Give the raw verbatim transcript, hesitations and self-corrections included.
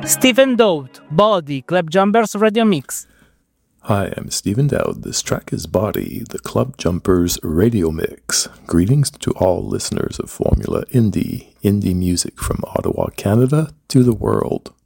Stephen Dowd, Body, Club Jumpers Radio Mix. Hi, I'm Stephen Dowd. This track is Body, the Club Jumpers Radio Mix. Greetings to all listeners of Formula Indie, indie music from Ottawa, Canada to the world.